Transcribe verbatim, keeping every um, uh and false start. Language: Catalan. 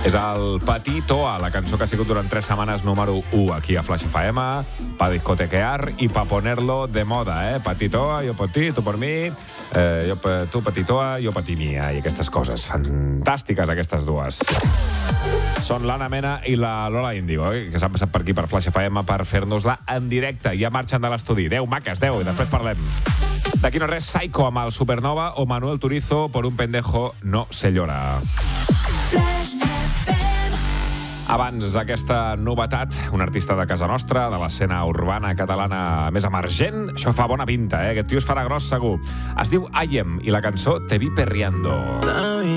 És el Patitoa, la cançó que ha sigut durant tres setmanes número u aquí a Flash F M, pa discotequear i pa ponerlo de moda, eh? Patitoa, jo per ti, tu per mi, eh, jo per tu, Patitoa, jo per ti mia, i aquestes coses. Fantàstiques, aquestes dues. Són l'Anna Mena i la Lola Índigo, eh? Que s'han passat per aquí, per Flash F M, per fer-nos-la en directe. Ja marxen de l'estudi. Deu, maques, deu, i després parlem. D'aquí no res, Psycho amb el Supernova o Manuel Turizo, por un pendejo no se llora. Abans d'aquesta novetat, un artista de casa nostra, de l'escena urbana catalana més emergent, això fa bona pinta, eh? Aquest tio es farà gros segur. Es diu Ayem i la cançó Te vi perreando.